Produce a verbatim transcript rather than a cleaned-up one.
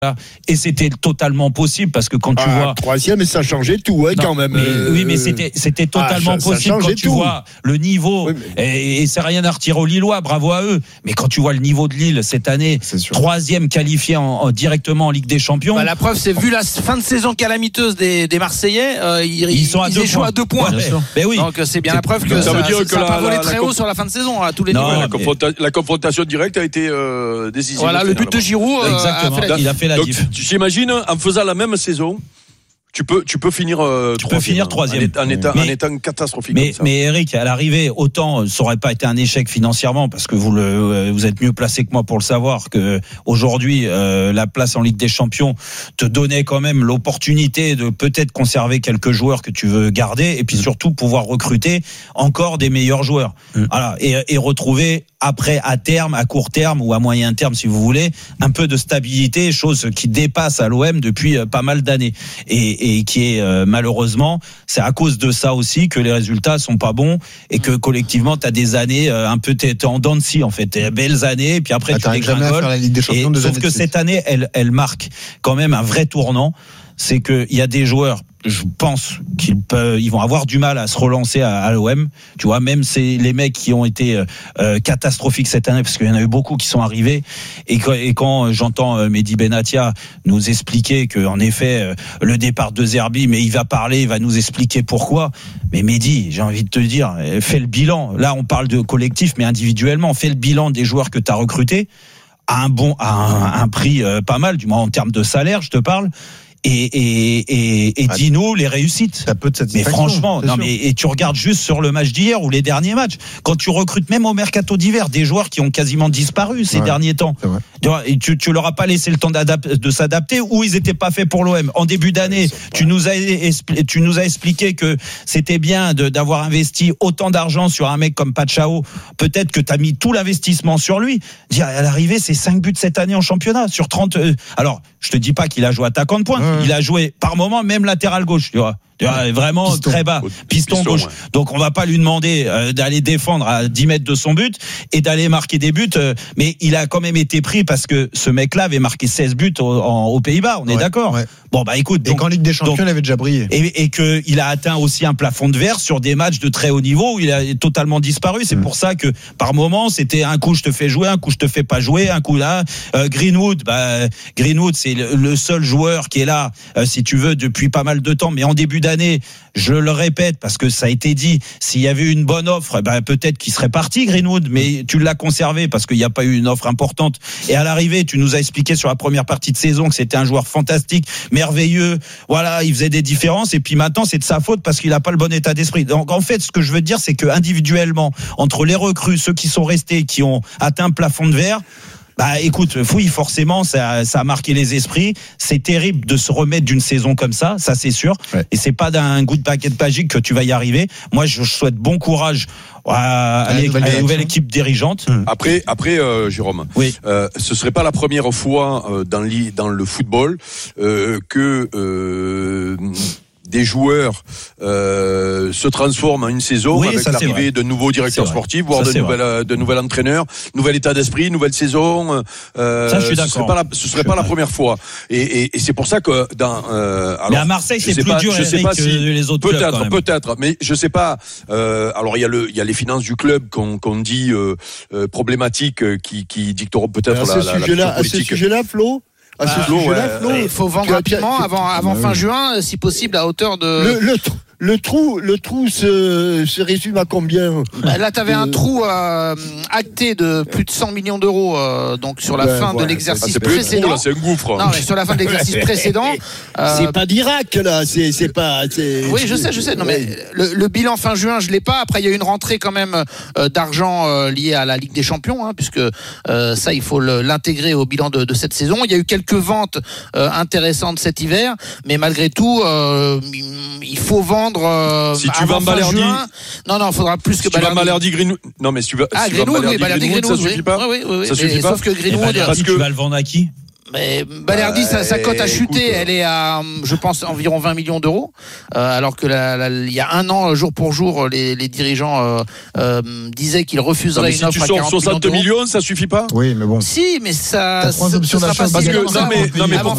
Et c'était totalement possible parce que quand tu ah, vois troisième, ça changeait tout hein, non, quand même. Mais, euh... Oui, mais c'était c'était totalement ah, ça, possible ça quand tu tout. vois le niveau. Oui, mais... et, et c'est rien à retirer aux Lillois, bravo à eux. Mais quand tu vois le niveau de Lille cette année, troisième qualifié en, en, directement en Ligue des Champions. Bah, la preuve, c'est vu la fin de saison calamiteuse des, des Marseillais, euh, ils, ils sont à ils deux points. à deux points. Ouais, mais oui. Donc c'est bien c'est... la preuve que ça, ça veut dire que ça la, pas volé la, très la, haut la... sur la fin de saison à tous les non, niveaux. La, mais... confronta- la confrontation directe a été euh, décisive. Voilà, le but de Giroud, euh, exactement. A fait la il a fait la Donc, diff. Tu t'imagines en faisant la même saison. Tu peux, tu peux finir, euh, tu peux finir troisième. En état, mais, en étant catastrophique. Mais, comme ça. mais Eric, à l'arrivée, autant ça aurait pas été un échec financièrement parce que vous le, vous êtes mieux placé que moi pour le savoir que aujourd'hui, euh, la place en Ligue des Champions te donnait quand même l'opportunité de peut-être conserver quelques joueurs que tu veux garder et puis mmh. surtout pouvoir recruter encore des meilleurs joueurs. Mmh. Voilà. Et, et retrouver après, à terme, à court terme ou à moyen terme, si vous voulez, un peu de stabilité, chose qui dépasse à l'O M depuis pas mal d'années. Et, et qui est euh, malheureusement, c'est à cause de ça aussi que les résultats sont pas bons et que collectivement, tu as des années euh, un peu t'es en dents de scie en fait, t'es belles années, et puis après ah, tu dégringoles. Sauf que cette année, elle, elle marque quand même un vrai tournant. C'est qu'il y a des joueurs, je pense qu'ils peuvent, ils vont avoir du mal à se relancer à, à l'O M. Tu vois, même c'est les mecs qui ont été euh, catastrophiques cette année, parce qu'il y en a eu beaucoup qui sont arrivés. Et quand, et quand j'entends euh, Mehdi Benatia nous expliquer que, en effet, euh, le départ de Zerbi, mais il va parler, il va nous expliquer pourquoi. Mais Mehdi, j'ai envie de te dire, fais le bilan. Là, on parle de collectif, mais individuellement, fais le bilan des joueurs que tu as recrutés à un bon, à un, un prix euh, pas mal, du moins en termes de salaire, je te parle. Et, et, et, et ah, dis-nous les réussites. Ça peut de mais franchement, non, mais, et tu regardes juste sur le match d'hier ou les derniers matchs. Quand tu recrutes même au mercato d'hiver des joueurs qui ont quasiment disparu ces ouais, derniers temps. Et tu, tu leur as pas laissé le temps de s'adapter ou ils étaient pas faits pour l'O M. En début d'année, tu nous as, tu nous as expliqué que c'était bien de, d'avoir investi autant d'argent sur un mec comme Pachao. Peut-être que tu as mis tout l'investissement sur lui. Dire à l'arrivée, c'est cinq buts cette année en championnat sur trente. Euh, alors, je te dis pas qu'il a joué attaquant de pointe. Ouais. Il a joué par moment même latéral gauche, tu vois. Vraiment piston. Très bas, piston, piston gauche. Ouais. Donc on va pas lui demander euh, d'aller défendre à dix mètres de son but et d'aller marquer des buts, euh, mais il a quand même été pris parce que ce mec-là avait marqué seize buts au, en, aux Pays-Bas, on ouais, est d'accord. Ouais. Bon bah écoute, et donc, qu'en Ligue des Champions, donc, il avait déjà brillé. Et, et que il a atteint aussi un plafond de verre sur des matchs de très haut niveau où il a totalement disparu. C'est mmh. pour ça que par moment c'était un coup je te fais jouer, un coup je te fais pas jouer, un coup là. Euh, Greenwood, bah Greenwood c'est le, le seul joueur qui est là, euh, si tu veux, depuis pas mal de temps, mais en début d'année. Je le répète parce que ça a été dit, s'il y avait eu une bonne offre, ben peut-être qu'il serait parti Greenwood, mais tu l'as conservé parce qu'il n'y a pas eu une offre importante. Et à l'arrivée, tu nous as expliqué sur la première partie de saison que c'était un joueur fantastique, merveilleux. Voilà, il faisait des différences. Et puis maintenant, c'est de sa faute parce qu'il n'a pas le bon état d'esprit. Donc en fait, ce que je veux dire, c'est que individuellement, entre les recrues, ceux qui sont restés, qui ont atteint le plafond de verre. Bah écoute, oui, forcément, ça, ça a marqué les esprits. C'est terrible de se remettre d'une saison comme ça, ça c'est sûr. Ouais. Et c'est pas d'un goût de paquet magique que tu vas y arriver. Moi, je souhaite bon courage à, à, la, à la nouvelle équipe dirigeante. Après, après, euh, Jérôme, oui. euh, ce serait pas la première fois euh, dans, dans le football euh, que euh, des joueurs euh, se transforment en une saison oui, avec l'arrivée de nouveaux directeurs sportifs, voire ça, de nouvel de nouvel entraîneur, nouvel état d'esprit, nouvelle saison. Euh, ça, je suis d'accord. Ce serait pas la, ce serait pas la première fois. Et, et, et c'est pour ça que dans. Euh, alors, mais à Marseille, c'est plus pas, dur, je sais Eric, pas si, que les autres peut-être, clubs. Peut-être, peut-être, mais je sais pas. Euh, alors il y a le, il y a les finances du club qu'on, qu'on dit euh, euh, problématiques, qui, qui dicteront peut-être la, la, la, la politique. À ce sujet-là, Flo. Ah, bah, Flo, ouais. Flo, il faut vendre rapidement avant, avant fin juin, si possible à hauteur de. Le, le, le trou, le trou se, se résume à combien? Bah, là, tu avais euh... un trou euh, acté de plus de cent millions d'euros, euh, donc sur la ben, fin ouais, de l'exercice c'est précédent. Trou, là, c'est un gouffre. Non, mais sur la fin de l'exercice précédent. Euh... C'est pas d'Irak là, c'est, c'est pas. C'est... Oui, je sais, je sais. Non, mais le, le bilan fin juin, je l'ai pas. Après, il y a eu une rentrée quand même euh, d'argent euh, liée à la Ligue des Champions, hein, puisque euh, ça, il faut le, l'intégrer au bilan de, de cette saison. Il y a eu quelques ventes euh, intéressantes cet hiver, mais malgré tout, euh, il faut vendre. Euh, si tu vas en Balerdi, non, non, il faudra plus si que Balerdi. Tu vas Balerdi Greenwood. Non, mais si tu vas. Ah, si Greenwood, tu vas oui, Balerdi Greenwood, ça suffit pas. Oui, oui, oui. Ça suffit pas. Sauf que Greenwood, tu vas le vendre à qui? Mais Balerdi, sa, sa cote a chuté. Écoute, elle est à, je pense, environ vingt millions d'euros. Euh, alors que la, la, il y a un an, jour pour jour, les, les dirigeants euh, euh, disaient qu'ils refuseraient une offre si à quarante soixante millions, millions, ça suffit pas? Oui, mais bon. Si, mais ça. T'as trois options d'achat. Parce que non, mais, non, mais